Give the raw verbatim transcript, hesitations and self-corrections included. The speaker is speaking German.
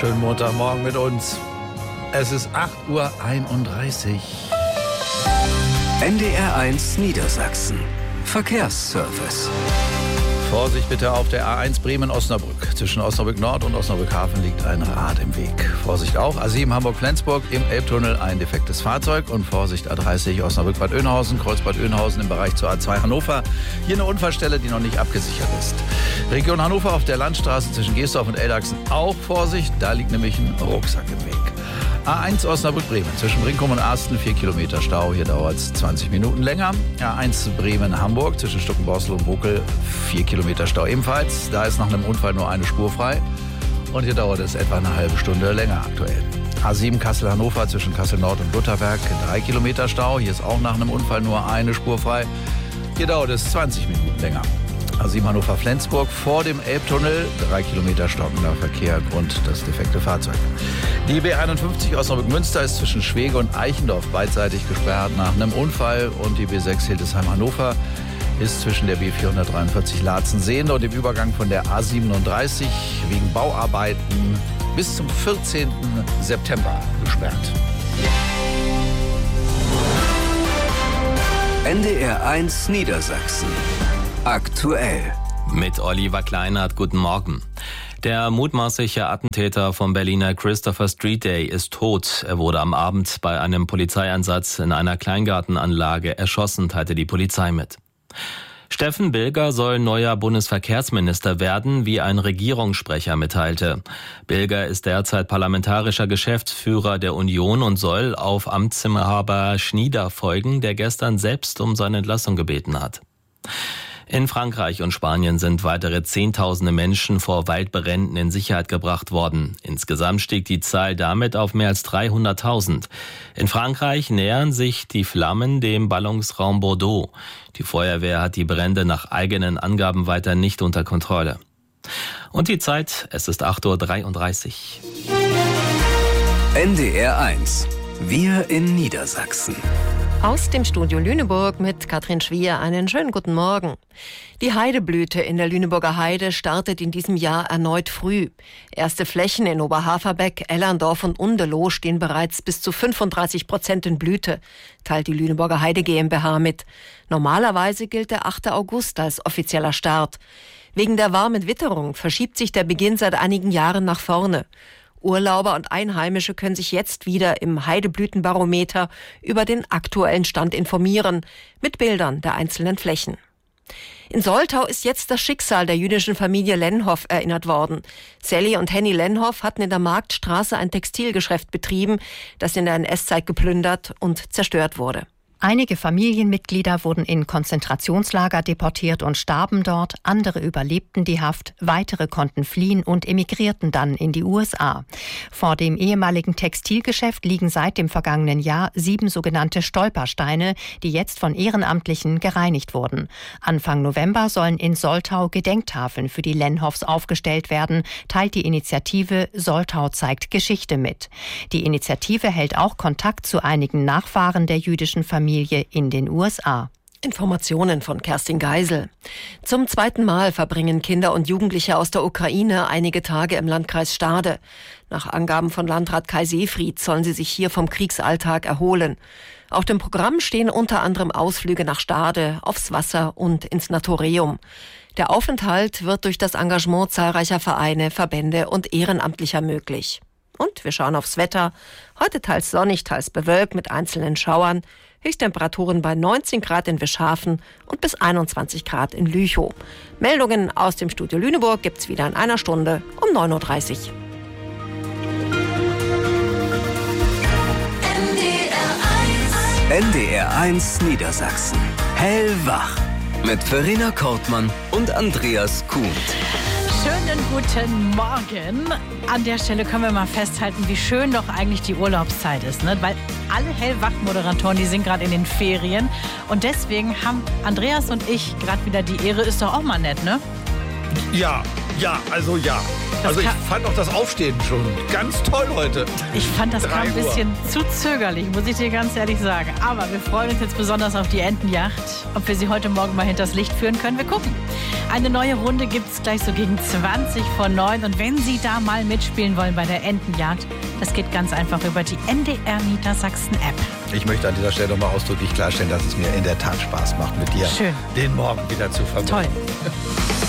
Schönen Montagmorgen mit uns. Es ist acht Uhr einunddreißig. N D R eins Niedersachsen. Verkehrsservice. Vorsicht bitte auf der A eins Bremen-Osnabrück. Zwischen Osnabrück Nord und Osnabrück Hafen liegt ein Rad im Weg. Vorsicht auch A sieben Hamburg-Flensburg im Elbtunnel ein defektes Fahrzeug. Und Vorsicht A dreißig Osnabrück-Bad Oeynhausen, Kreuzbad Oeynhausen im Bereich zur A zwei Hannover. Hier eine Unfallstelle, die noch nicht abgesichert ist. Region Hannover auf der Landstraße zwischen Geesdorf und Eldachsen auch Vorsicht. Da liegt nämlich ein Rucksack im Weg. A eins Osnabrück-Bremen zwischen Brinkum und Arsten vier Kilometer Stau. Hier dauert es zwanzig Minuten länger. A eins Bremen-Hamburg zwischen Stuckenborstel und Bokel vier Kilometer Stau ebenfalls. Da ist nach einem Unfall nur eine Spur frei. Und hier dauert es etwa eine halbe Stunde länger aktuell. A sieben Kassel-Hannover zwischen Kassel-Nord und Lutherberg drei Kilometer Stau. Hier ist auch nach einem Unfall nur eine Spur frei. Hier dauert es zwanzig Minuten länger. A sieben Hannover-Flensburg vor dem Elbtunnel, drei Kilometer stockender Verkehr, Grund das defekte Fahrzeug. Die B einundfünfzig Osnabrück-Münster ist zwischen Schwege und Eichendorf beidseitig gesperrt nach einem Unfall. Und die B sechs Hildesheim-Hannover ist zwischen der B vierhundertdreiundvierzig Laatzen-Sehende und dem Übergang von der A siebenunddreißig wegen Bauarbeiten bis zum vierzehnten September gesperrt. N D R eins Niedersachsen. Aktuell. Mit Oliver Kleinert, guten Morgen. Der mutmaßliche Attentäter vom Berliner Christopher Street Day ist tot. Er wurde am Abend bei einem Polizeieinsatz in einer Kleingartenanlage erschossen, teilte die Polizei mit. Steffen Bilger soll neuer Bundesverkehrsminister werden, wie ein Regierungssprecher mitteilte. Bilger ist derzeit parlamentarischer Geschäftsführer der Union und soll auf Amtsinhaber Schnieder folgen, der gestern selbst um seine Entlassung gebeten hat. In Frankreich und Spanien sind weitere Zehntausende Menschen vor Waldbränden in Sicherheit gebracht worden. Insgesamt stieg die Zahl damit auf mehr als dreihunderttausend. In Frankreich nähern sich die Flammen dem Ballungsraum Bordeaux. Die Feuerwehr hat die Brände nach eigenen Angaben weiter nicht unter Kontrolle. Und die Zeit, es ist acht Uhr dreiunddreißig. N D R eins. Wir in Niedersachsen. Aus dem Studio Lüneburg mit Katrin Schwier einen schönen guten Morgen. Die Heideblüte in der Lüneburger Heide startet in diesem Jahr erneut früh. Erste Flächen in Oberhaferbeck, Ellerndorf und Undeloh stehen bereits bis zu fünfunddreißig Prozent in Blüte, teilt die Lüneburger Heide GmbH mit. Normalerweise gilt der achte August als offizieller Start. Wegen der warmen Witterung verschiebt sich der Beginn seit einigen Jahren nach vorne. Urlauber und Einheimische können sich jetzt wieder im Heideblütenbarometer über den aktuellen Stand informieren, mit Bildern der einzelnen Flächen. In Soltau ist jetzt das Schicksal der jüdischen Familie Lenhoff erinnert worden. Sally und Henny Lenhoff hatten in der Marktstraße ein Textilgeschäft betrieben, das in der N S-Zeit geplündert und zerstört wurde. Einige Familienmitglieder wurden in Konzentrationslager deportiert und starben dort, andere überlebten die Haft, weitere konnten fliehen und emigrierten dann in die U S A. Vor dem ehemaligen Textilgeschäft liegen seit dem vergangenen Jahr sieben sogenannte Stolpersteine, die jetzt von Ehrenamtlichen gereinigt wurden. Anfang November sollen in Soltau Gedenktafeln für die Lenhoffs aufgestellt werden, teilt die Initiative Soltau zeigt Geschichte mit. Die Initiative hält auch Kontakt zu einigen Nachfahren der jüdischen Familie in den U S A. Informationen von Kerstin Geisel. Zum zweiten Mal verbringen Kinder und Jugendliche aus der Ukraine einige Tage im Landkreis Stade. Nach Angaben von Landrat Kai Seefried sollen sie sich hier vom Kriegsalltag erholen. Auf dem Programm stehen unter anderem Ausflüge nach Stade, aufs Wasser und ins Natoreum. Der Aufenthalt wird durch das Engagement zahlreicher Vereine, Verbände und Ehrenamtlicher möglich. Und wir schauen aufs Wetter. Heute teils sonnig, teils bewölkt mit einzelnen Schauern. Höchsttemperaturen bei neunzehn Grad in Wischhafen und bis einundzwanzig Grad in Lüchow. Meldungen aus dem Studio Lüneburg gibt's wieder in einer Stunde um neun Uhr dreißig. N D R eins Niedersachsen. Hellwach. Mit Verena Kortmann und Andreas Kuhn. Schönen guten Morgen. An der Stelle können wir mal festhalten, wie schön doch eigentlich die Urlaubszeit ist, ne? Weil alle Hellwach-Moderatoren, die sind gerade in den Ferien. Und deswegen haben Andreas und ich gerade wieder die Ehre, ist doch auch mal nett, ne? Ja, Ja, also ja. Das also ich kann- fand auch das Aufstehen schon ganz toll heute. Ich fand das Drei kam ein Uhr. bisschen zu zögerlich, muss ich dir ganz ehrlich sagen. Aber wir freuen uns jetzt besonders auf die Entenjacht. Ob wir sie heute Morgen mal hinters Licht führen können, wir gucken. Eine neue Runde gibt es gleich so gegen zwanzig vor neun. Und wenn Sie da mal mitspielen wollen bei der Entenjagd, das geht ganz einfach über die N D R Niedersachsen-App. Ich möchte an dieser Stelle nochmal ausdrücklich klarstellen, dass es mir in der Tat Spaß macht, mit dir Schön. den Morgen wieder zu verbringen. Toll.